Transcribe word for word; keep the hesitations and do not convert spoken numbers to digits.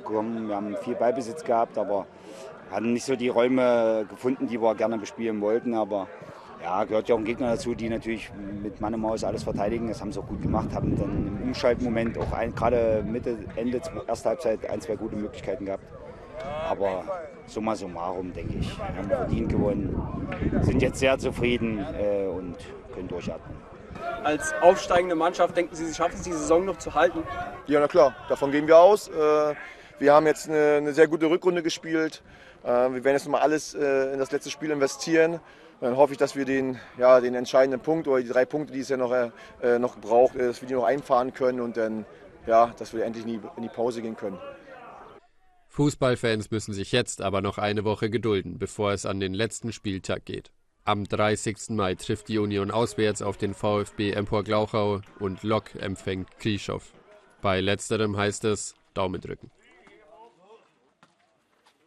gekommen. Wir haben viel Ballbesitz gehabt, aber hatten nicht so die Räume gefunden, die wir gerne bespielen wollten. Aber ja, gehört ja auch ein Gegner dazu, die natürlich mit Mann und Maus alles verteidigen. Das haben sie auch gut gemacht, haben dann im Umschaltmoment auch ein, gerade Mitte, Ende erster Halbzeit ein, zwei gute Möglichkeiten gehabt. Aber summa summarum, denke ich, haben wir verdient gewonnen, sind jetzt sehr zufrieden äh, und können durchatmen. Als aufsteigende Mannschaft, denken Sie, Sie schaffen es, die Saison noch zu halten? Ja, na klar, davon gehen wir aus. Äh, wir haben jetzt eine, eine sehr gute Rückrunde gespielt. Äh, wir werden jetzt nochmal alles äh, in das letzte Spiel investieren. Dann hoffe ich, dass wir den, ja, den entscheidenden Punkt oder die drei Punkte, die es ja noch, äh, noch braucht, äh, dass wir die noch einfahren können und dann, ja, dass wir endlich in die, in die Pause gehen können. Fußballfans müssen sich jetzt aber noch eine Woche gedulden, bevor es an den letzten Spieltag geht. Am dreißigsten Mai trifft die Union auswärts auf den VfB Empor-Glauchau und Lok empfängt Krieschow. Bei letzterem heißt es Daumen drücken.